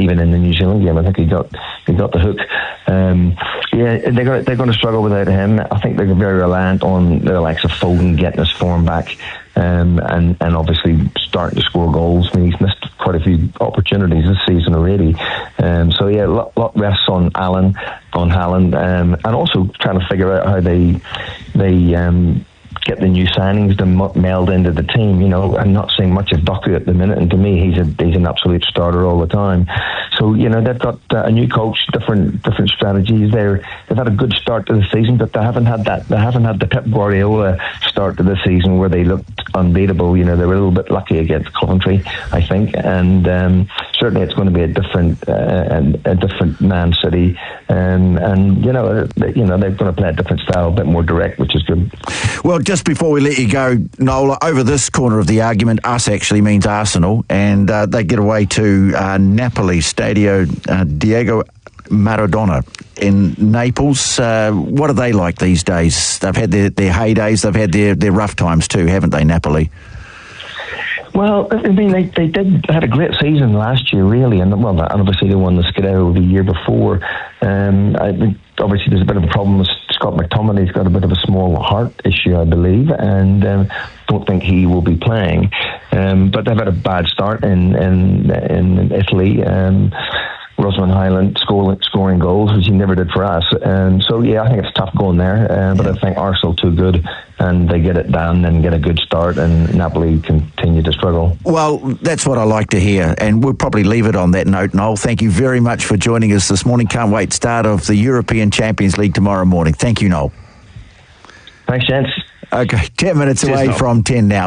even in the New Zealand game. I think he got the hook. They're going to struggle without him. I think they're very reliant on the likes of Foden getting his form back, and obviously starting to score goals. I mean, he's missed quite a few opportunities this season already. A lot rests on Haaland, and also trying to figure out how they get the new signings to meld into the team. I'm not seeing much of Doku at the minute, and to me, he's an absolute starter all the time. So they've got a new coach, different strategies. They've had a good start to the season, but they haven't had the Pep Guardiola start to the season where they looked unbeatable. They were a little bit lucky against Coventry, I think, and certainly it's going to be a different Man City, and they're going to play a different style, a bit more direct, which is good. Well, just before we let you go, Noel, over this corner of the argument, us actually means Arsenal, and they get away to Napoli, Stadio Diego Maradona in Naples. What are they like these days? They've had their heydays, they've had their rough times too, haven't they, Napoli? Well, I mean, they had a great season last year, really, and obviously they won the Scudetto the year before. Obviously there's a bit of a problem with Scott McTominay. He's got a bit of a small heart issue, I believe, and don't think he will be playing. But they've had a bad start in Italy. Rosamund Highland scoring goals, which he never did for us. I think it's tough going there. But I think Arsenal too good, and they get it done and get a good start, and Napoli continue to struggle. Well, that's what I like to hear, and we'll probably leave it on that note. Noel, thank you very much for joining us this morning. Can't wait. Start of the European Champions League tomorrow morning. Thank you, Noel. Thanks, gents. Okay, 10 minutes away from 10 now.